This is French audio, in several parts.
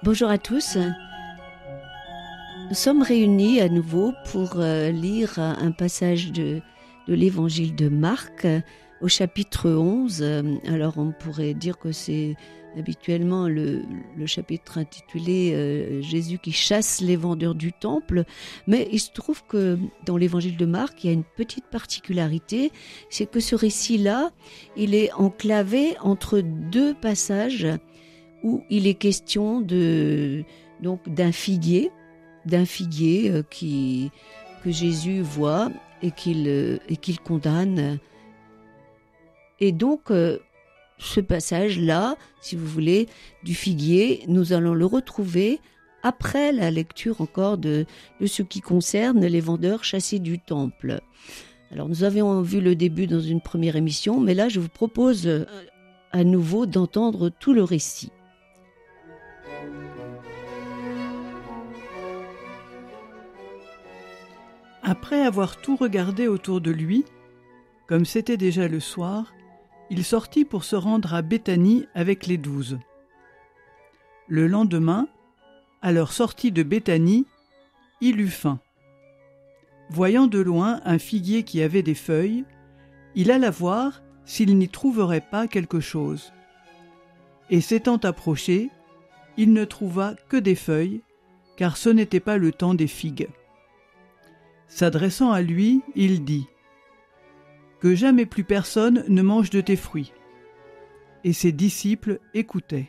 Bonjour à tous. Nous sommes réunis à nouveau pour lire un passage de l'évangile de Marc au chapitre 11. Alors on pourrait dire que c'est habituellement le chapitre intitulé Jésus qui chasse les vendeurs du temple, mais il se trouve que dans l'évangile de Marc, il y a une petite particularité, c'est que ce récit-là, il est enclavé entre deux passages où il est question d'un figuier que Jésus voit et qu'il condamne. Et donc, ce passage-là, si vous voulez, du figuier, nous allons le retrouver après la lecture encore de ce qui concerne les vendeurs chassés du temple. Alors, nous avions vu le début dans une première émission, mais là, je vous propose à nouveau d'entendre tout le récit. Après avoir tout regardé autour de lui, comme c'était déjà le soir, il sortit pour se rendre à Béthanie avec les 12. Le lendemain, à leur sortie de Béthanie, il eut faim. Voyant de loin un figuier qui avait des feuilles, il alla voir s'il n'y trouverait pas quelque chose. Et s'étant approché, il ne trouva que des feuilles, car ce n'était pas le temps des figues. S'adressant à lui, il dit : « Que jamais plus personne ne mange de tes fruits. » Et ses disciples écoutaient.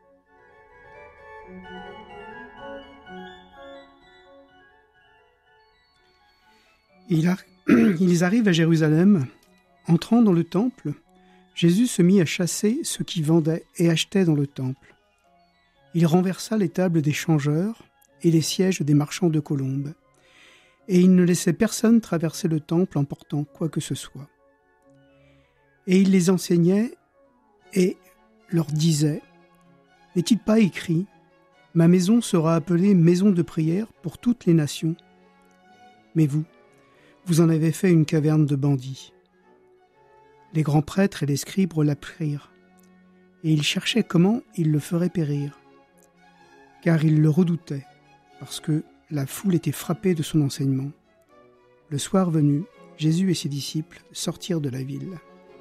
Ils arrivent à Jérusalem. Entrant dans le temple, Jésus se mit à chasser ceux qui vendaient et achetaient dans le temple. Il renversa les tables des changeurs et les sièges des marchands de colombes. Et il ne laissait personne traverser le temple en portant quoi que ce soit. Et il les enseignait et leur disait : « N'est-il pas écrit : Ma maison sera appelée maison de prière pour toutes les nations ? Mais vous en avez fait une caverne de bandits. » Les grands prêtres et les scribes l'apprirent, et ils cherchaient comment ils le feraient périr, car ils le redoutaient, parce que la foule était frappée de son enseignement. Le soir venu, Jésus et ses disciples sortirent de la ville.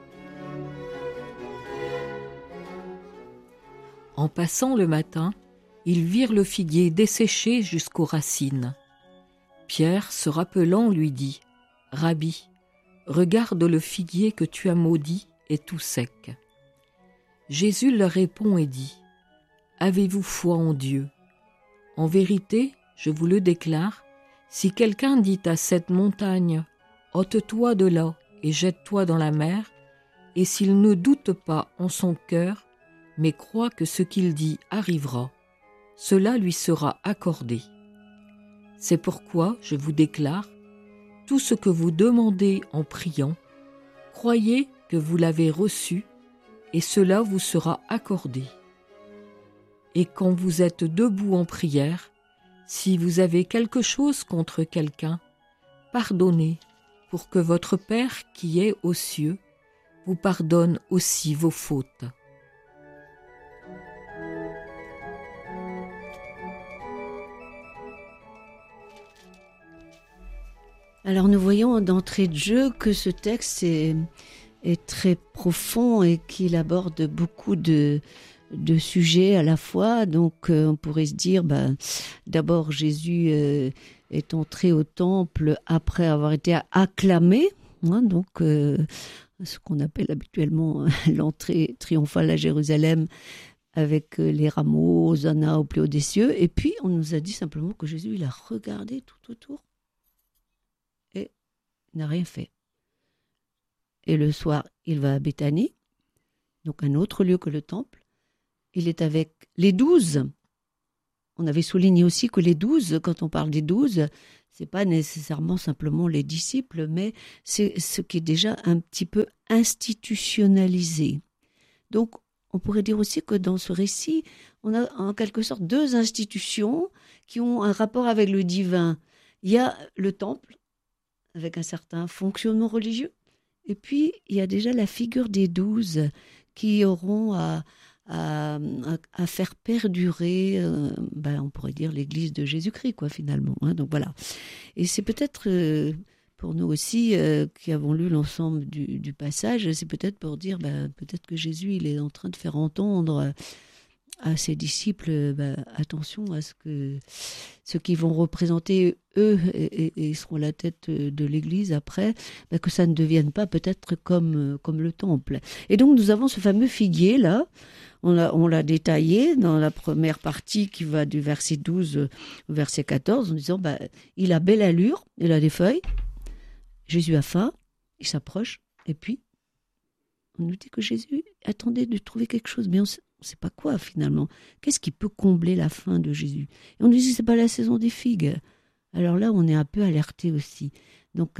En passant le matin, ils virent le figuier desséché jusqu'aux racines. Pierre, se rappelant, lui dit : « Rabbi, regarde le figuier que tu as maudit est tout sec. » Jésus leur répond et dit : « Avez-vous foi en Dieu ? En vérité, je vous le déclare, si quelqu'un dit à cette montagne « ôte-toi de là et jette-toi dans la mer », et s'il ne doute pas en son cœur, mais croit que ce qu'il dit arrivera, cela lui sera accordé. C'est pourquoi je vous déclare, tout ce que vous demandez en priant, croyez que vous l'avez reçu, et cela vous sera accordé. Et quand vous êtes debout en prière, si vous avez quelque chose contre quelqu'un, pardonnez, pour que votre Père qui est aux cieux vous pardonne aussi vos fautes. Alors nous voyons d'entrée de jeu que ce texte est très profond et qu'il aborde beaucoup de sujets à la fois. Donc on pourrait se dire, d'abord Jésus est entré au temple après avoir été acclamé, donc ce qu'on appelle habituellement l'entrée triomphale à Jérusalem avec les rameaux, Hosanna au plus haut des cieux. Et puis on nous a dit simplement que Jésus il a regardé tout autour et n'a rien fait. Et le soir, il va à Béthanie, donc un autre lieu que le temple. Il est avec les 12. On avait souligné aussi que les 12, quand on parle des 12, c'est pas nécessairement simplement les disciples, mais c'est ce qui est déjà un petit peu institutionnalisé. Donc, on pourrait dire aussi que dans ce récit, on a en quelque sorte deux institutions qui ont un rapport avec le divin. Il y a le temple, avec un certain fonctionnement religieux, et puis il y a déjà la figure des 12 qui auront à à faire perdurer, on pourrait dire, l'Église de Jésus-Christ, quoi, finalement. Hein, donc voilà. Et c'est peut-être pour nous aussi, qui avons lu l'ensemble du passage, c'est peut-être pour dire, peut-être que Jésus, il est en train de faire entendre à ses disciples, attention à ce que ceux qui vont représenter eux et seront la tête de l'Église après, que ça ne devienne pas peut-être comme le temple. Et donc nous avons ce fameux figuier là, on l'a détaillé dans la première partie qui va du verset 12 au verset 14 en disant il a belle allure, il a des feuilles, Jésus a faim, il s'approche et puis on nous dit que Jésus attendait de trouver quelque chose, mais on ne sait pas quoi finalement. Qu'est-ce qui peut combler la faim de Jésus? Et on nous dit que ce n'est pas la saison des figues. Alors là, on est un peu alerté aussi. Donc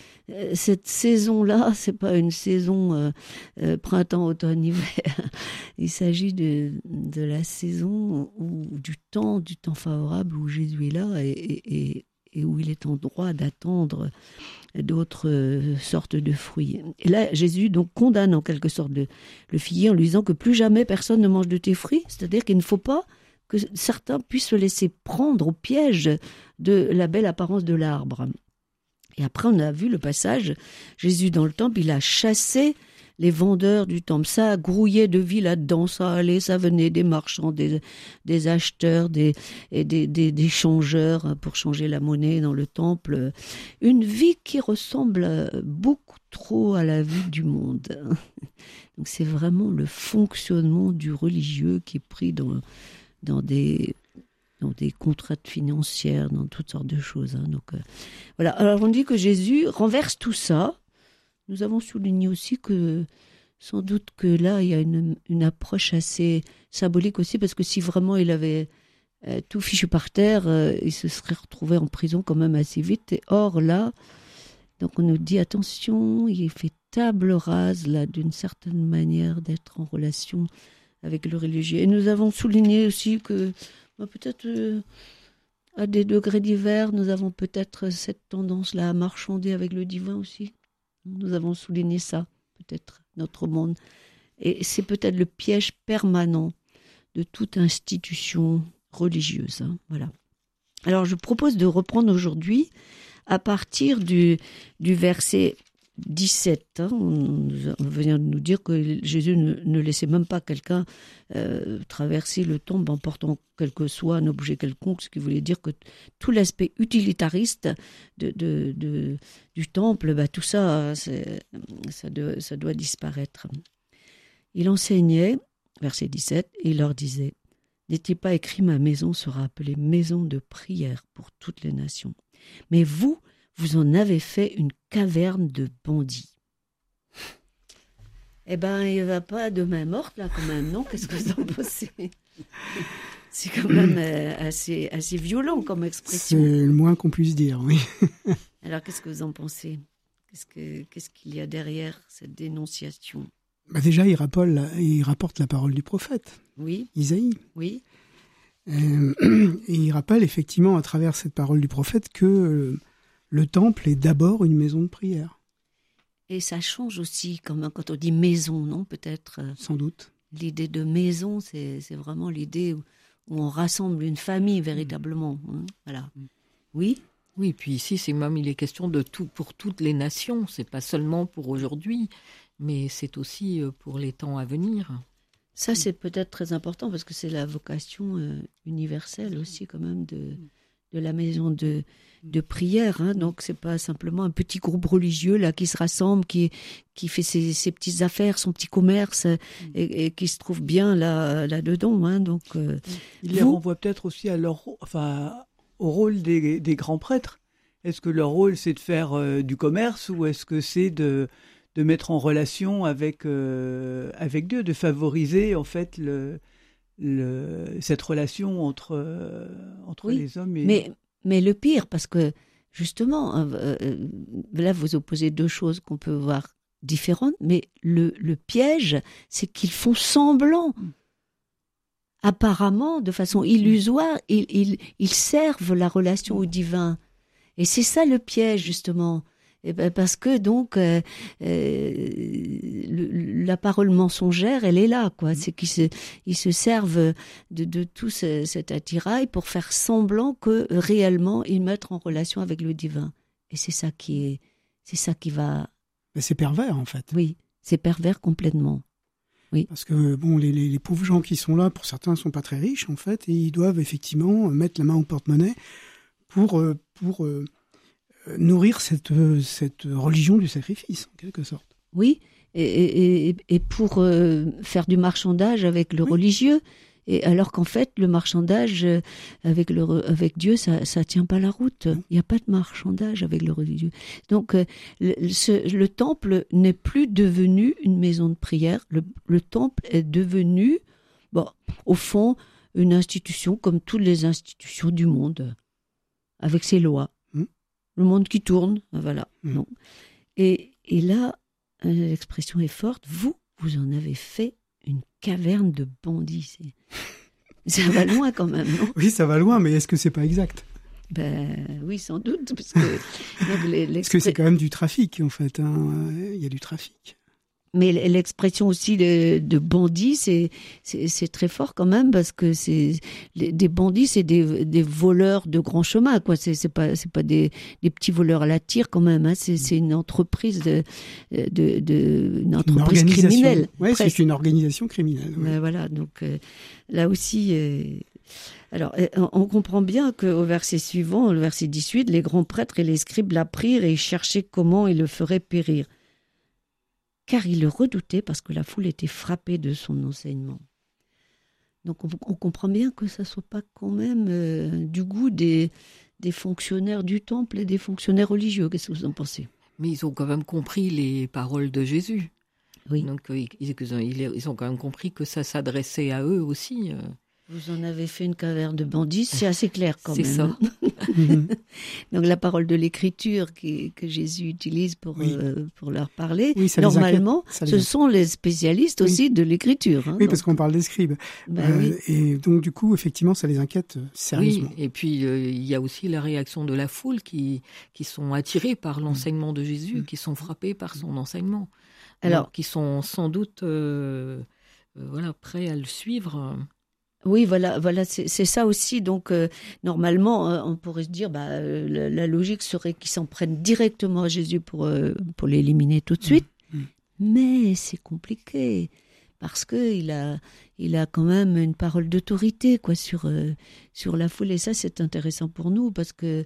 cette saison-là, ce n'est pas une saison printemps, automne, hiver. Il s'agit de la saison du temps favorable où Jésus est là et où il est en droit d'attendre d'autres sortes de fruits. Et là, Jésus donc condamne en quelque sorte le figuier en lui disant que plus jamais personne ne mange de tes fruits, c'est-à-dire qu'il ne faut pas que certains puissent se laisser prendre au piège de la belle apparence de l'arbre. Et après, on a vu le passage, Jésus dans le temple, il a chassé les vendeurs du temple. Ça grouillait de vie là-dedans, ça allait, ça venait des marchands, des acheteurs, des changeurs pour changer la monnaie dans le temple. Une vie qui ressemble beaucoup trop à la vie du monde. Donc c'est vraiment le fonctionnement du religieux qui est pris dans des contraintes financières, dans toutes sortes de choses. Hein. Donc, voilà. Alors on dit que Jésus renverse tout ça. Nous avons souligné aussi que sans doute que là, il y a une approche assez symbolique aussi, parce que si vraiment il avait tout fichu par terre, il se serait retrouvé en prison quand même assez vite. Et or là, donc on nous dit attention, il fait table rase là d'une certaine manière d'être en relation avec le religieux. Et nous avons souligné aussi que peut-être à des degrés divers, nous avons peut-être cette tendance-là à marchander avec le divin aussi. Nous avons souligné ça, peut-être, notre monde. Et c'est peut-être le piège permanent de toute institution religieuse. Hein, voilà. Alors, je propose de reprendre aujourd'hui à partir du verset 17. Hein, on vient de nous dire que Jésus ne laissait même pas quelqu'un traverser le temple en portant quel que soit un objet quelconque, ce qui voulait dire que tout l'aspect utilitariste du temple, tout ça, ça doit disparaître. Il enseignait, verset 17, et il leur disait « N'est-il pas écrit, ma maison sera appelée maison de prière pour toutes les nations. Mais vous en avez fait une caverne de bandits. » Eh bien, il ne va pas de main morte, là, quand même, non? Qu'est-ce que vous en pensez? C'est quand même assez violent comme expression. C'est le moins qu'on puisse dire, oui. Alors, qu'est-ce que vous en pensez? Qu'est-ce qu'il y a derrière cette dénonciation? Déjà, il rapporte la parole du prophète, oui. Isaïe. Oui. Et il rappelle effectivement, à travers cette parole du prophète, que le temple est d'abord une maison de prière. Et ça change aussi quand on dit maison, non? Peut-être. Sans doute. L'idée de maison, c'est vraiment l'idée où on rassemble une famille véritablement. Hein, voilà. Oui. Oui, puis ici, il est question de tout pour toutes les nations. C'est pas seulement pour aujourd'hui, mais c'est aussi pour les temps à venir. Ça, c'est peut-être très important parce que c'est la vocation universelle aussi quand même de la maison de prière. Hein. Donc, c'est pas simplement un petit groupe religieux là qui se rassemble, qui fait ses petites affaires, son petit commerce et qui se trouve bien là-dedans. Hein. Donc, il les renvoie peut-être aussi au rôle des grands prêtres. Est-ce que leur rôle, c'est de faire du commerce ou est-ce que c'est de mettre en relation avec Dieu, de favoriser en fait cette relation entre oui, les hommes et... Mais le pire, parce que justement, là vous opposez deux choses qu'on peut voir différentes, mais le piège, c'est qu'ils font semblant. Apparemment, de façon illusoire, ils servent la relation au divin. Et c'est ça le piège, justement. Eh ben parce que donc la parole mensongère, elle est là, quoi. C'est ils se servent de tout cet attirail pour faire semblant que réellement ils mettent en relation avec le divin. Et c'est ça qui va. Mais c'est pervers en fait. Oui, c'est pervers complètement. Oui. Parce que bon, les pauvres gens qui sont là, pour certains, sont pas très riches en fait, et ils doivent effectivement mettre la main au porte-monnaie pour nourrir cette religion du sacrifice, en quelque sorte. Oui, et pour faire du marchandage avec le religieux, et alors qu'en fait, le marchandage avec Dieu, ça tient pas la route. Il n'y a pas de marchandage avec le religieux. Donc, le temple n'est plus devenu une maison de prière. Le temple est devenu, au fond, une institution comme toutes les institutions du monde, avec ses lois. Le monde qui tourne, voilà. Non. Et là, l'expression est forte. Vous en avez fait une caverne de bandits. Ça va loin quand même, non ? Oui, ça va loin, mais est-ce que c'est pas exact ? Oui, sans doute, parce que parce que c'est quand même du trafic en fait. Il y a du trafic. Mais l'expression aussi de bandits, c'est très fort quand même, parce que des bandits, c'est des voleurs de grand chemin, quoi. C'est pas des petits voleurs à la tire quand même. Hein. C'est une entreprise une entreprise criminelle. Oui, c'est une organisation criminelle. Ouais. Voilà, donc là aussi. Alors, on comprend bien qu'au verset suivant, le verset 18, les grands prêtres et les scribes l'apprirent et cherchaient comment ils le feraient périr. Car ils le redoutaient parce que la foule était frappée de son enseignement. Donc on comprend bien que ça ne soit pas quand même du goût des fonctionnaires du temple et des fonctionnaires religieux. Qu'est-ce que vous en pensez ? Mais ils ont quand même compris les paroles de Jésus. Oui. Donc ils ont quand même compris que ça s'adressait à eux aussi. Vous en avez fait une caverne de bandits, c'est assez clair quand même. C'est ça. Donc la parole de l'Écriture que Jésus utilise pour leur parler, oui, normalement, ce sont les spécialistes aussi de l'Écriture. Hein, oui, parce qu'on parle des scribes. Oui. Et donc du coup, effectivement, ça les inquiète sérieusement. Oui, et puis il y a aussi la réaction de la foule qui sont attirés par l'enseignement de Jésus, qui sont frappés par son enseignement. Alors, qui sont sans doute prêts à le suivre. Oui, voilà, c'est ça aussi. Donc, normalement, on pourrait se dire, la logique serait qu'ils s'en prennent directement à Jésus pour l'éliminer tout de suite. Mais c'est compliqué parce que il a quand même une parole d'autorité, quoi, sur la foule. Et ça, c'est intéressant pour nous parce que,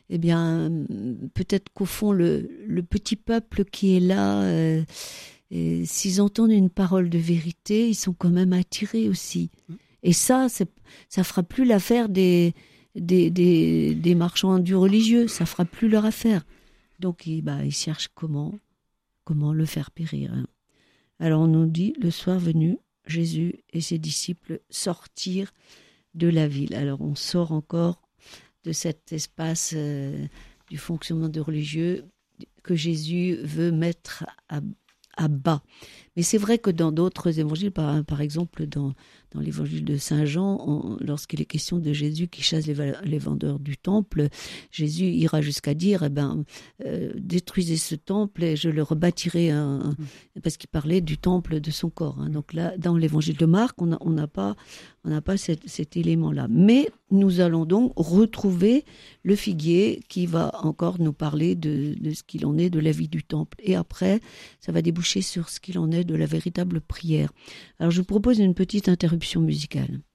peut-être qu'au fond, le petit peuple qui est là, s'ils entendent une parole de vérité, ils sont quand même attirés aussi. Et ça fera plus l'affaire des marchands du religieux, ça fera plus leur affaire. Donc ils cherchent comment le faire périr. Alors on nous dit, le soir venu, Jésus et ses disciples sortirent de la ville. Alors on sort encore de cet espace du fonctionnement de religieux que Jésus veut mettre à bas. Mais c'est vrai que dans d'autres évangiles, par exemple dans l'évangile de Saint Jean, lorsqu'il est question de Jésus qui chasse les vendeurs du temple, Jésus ira jusqu'à dire détruisez ce temple et je le rebâtirai, parce qu'il parlait du temple de son corps. Hein. Donc là, dans l'évangile de Marc, on n'a pas cet élément-là. Mais nous allons donc retrouver le figuier qui va encore nous parler de ce qu'il en est de la vie du temple. Et après, ça va déboucher sur ce qu'il en est de la véritable prière. Alors je vous propose une petite interruption musicale.